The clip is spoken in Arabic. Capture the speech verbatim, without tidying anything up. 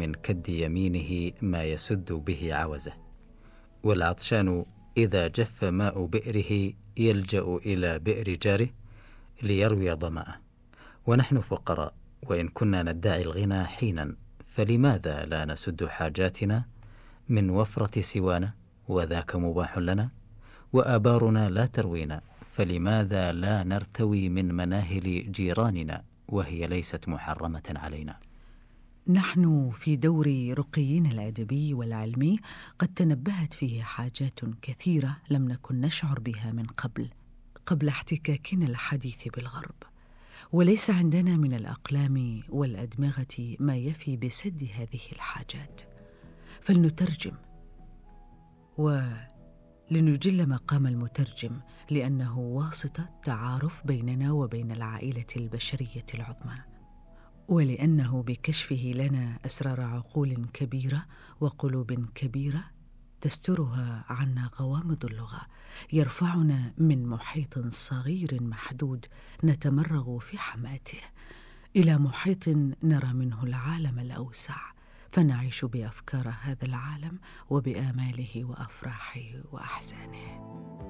من كد يمينه ما يسد به عوزه، والعطشان إذا جف ماء بئره يلجأ إلى بئر جاره ليروي ظمأه. ونحن فقراء، وإن كنا ندعي الغنى حينا، فلماذا لا نسد حاجاتنا من وفرة سوانا؟ وذاك مباح لنا. وآبارنا لا تروينا، فلماذا لا نرتوي من مناهل جيراننا وهي ليست محرمة علينا؟ نحن في دور رقينا الأدبي والعلمي قد تنبهت فيه حاجات كثيرة لم نكن نشعر بها من قبل قبل احتكاكنا الحديث بالغرب، وليس عندنا من الأقلام والأدمغة ما يفي بسد هذه الحاجات. فلنترجم، ولنجل مقام المترجم، لأنه واسطة تعارف بيننا وبين العائلة البشرية العظمى، ولأنه بكشفه لنا أسرار عقول كبيرة وقلوب كبيرة تسترها عنا غوامض اللغة، يرفعنا من محيط صغير محدود نتمرغ في حماته إلى محيط نرى منه العالم الأوسع، فنعيش بأفكار هذا العالم وبآماله وأفراحه وأحزانه.